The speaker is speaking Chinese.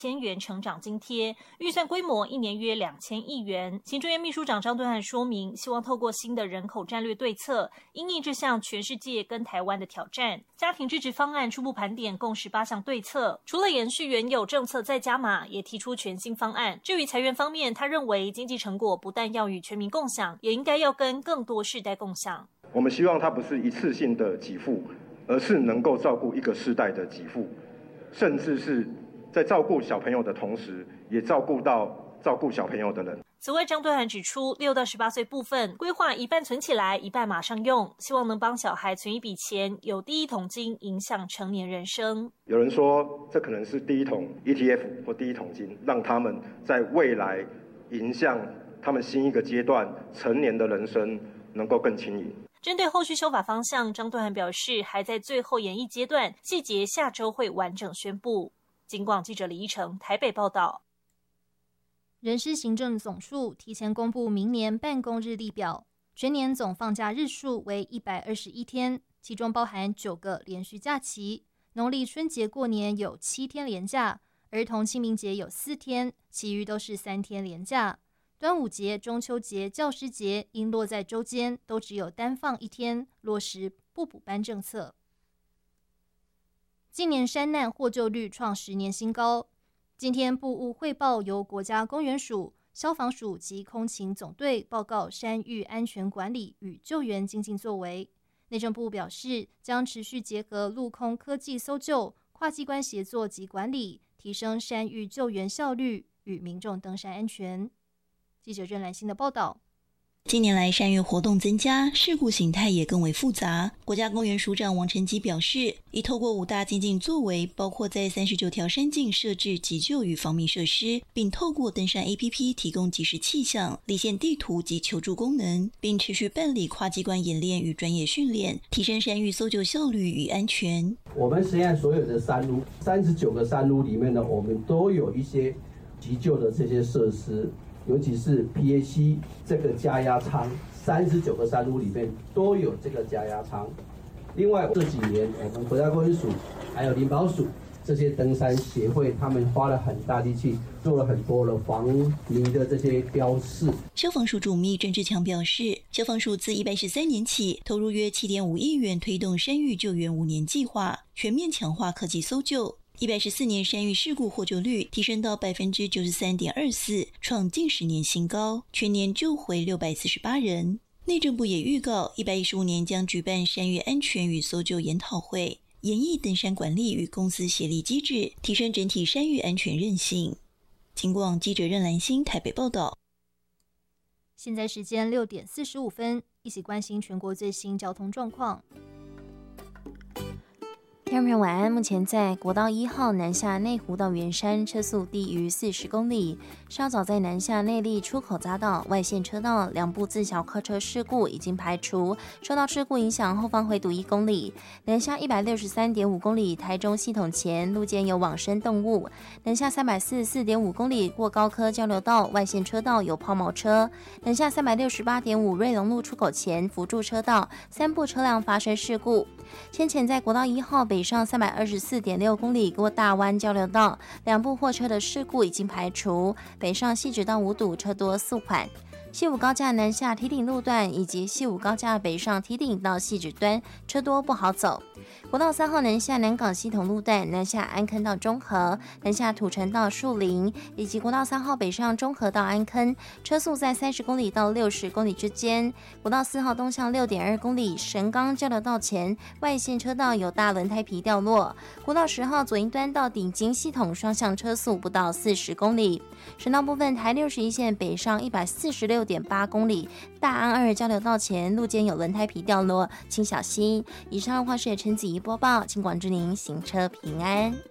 1000元成长津贴，预算规模1年约2000亿元。行政院秘书长张敦涵说明，希望透过新的人口战略对策，因应这项全世界跟台湾的挑战。家庭支持方案初步盘点共18项对策，除了延续原有政策再加码，也提出全新方案。至于裁员方面，他认为经济成果不但要与全民共享，也应该要跟更多世代共享。 我们希望它不是一次性的给付，而是能够照顾一个世代的给付，甚至是在照顾小朋友的同时，也照顾小朋友的人。 此外，张敦涵指出，6到18岁部分规划一半存起来，一半马上用，希望能帮小孩存一笔钱，有第一桶金影响成年人生。 有人说，这可能是第一桶 ETF 或第一桶金，让他们在未来迎向他们新一个阶段成年的人生能够更轻盈。 针对后续修法方向，张敦涵表示还在最后研议阶段，细节下周会完整宣布。警广记者李依成台北报道。 人事行政总署提前公布明年办公日历表，全年总放假日数为121天，其中包含9个连续假期。农历春节过年有7天连假，儿童清明节有4天，其余都是3天连假。端午节、中秋节、教师节因落在周间，都只有单放1天，落实不补班政策。近年山难获救率创10年新高。今天部务汇报由国家公园署、消防署及空勤总队报告山域安全管理与救援精进作为。内政部表示，将持续结合陆空科技搜救、跨机关协作及管理，提升山域救援效率与民众登山安全。记者任兰心的报道。 近年来山岳活动增加，事故形态也更为复杂。国家公园署长王成基表示，已透过5大精进作为，包括在39条山径设置急救与防密设施，并透过登山 APP 提供即时气象、离线地图及求助功能，并持续办理跨机关演练与专业训练，提升山域搜救效率与安全。 我们现在所有的山路，39个山路里面呢，我们都有一些急救的这些设施。尤其是 PAC 这个加压舱，39个山路里面都有这个加压舱。另外这几年，我们国家公园署还有林保署这些登山协会，他们花了很大力气，做了很多的防迷的这些标示。 消防署主秘郑志强表示，消防署自113年起投入约7.5亿元推动山域救援5年计划，全面强化科技搜救。114年山域事故获救率提升到93.24%，创近10年新高，全年救回648人。内政部也预告，115年将举办山域安全与搜救研讨会，研议登山管理与公司协力机制，提升整体山域安全韧性。警广记者任兰心台北报道。 现在时间6点45分，一起关心全国最新交通状况。 听众朋友晚安，目前在国道1号南下内湖到圆山车速低于40公里，稍早在南下内壢出口匝道外线车道2部自小客车事故已经排除，受到事故影响后方回堵1公里，南下163.5公里台中系统前路肩有往生动物，南下344.5公里过高科交流道外线车道有抛锚车，南下368.5瑞隆路出口前辅助车道3部车辆发生事故。先前在国道1号北上324.6公里过大湾交流道2部货车的事故已经排除，北上汐止到五堵车多速缓。西武高架南下堤顶路段以及西武高架北上堤顶到汐止端车多不好走。国道3号南下南港系统路段南下安坑到中和，南下土城到树林，以及国道3号北上中和到安坑，车速在30公里到60公里之间。国道4号东向 6.2 公里神冈交流道前外线车道有大轮胎皮掉落。国道10号左营端到顶金系统双向车速不到40公里。省道部分，台61线北上146.8公里，大安2交流道前路肩有轮胎皮掉落，请小心。以上话是陈子怡播报，请广祝您行车平安。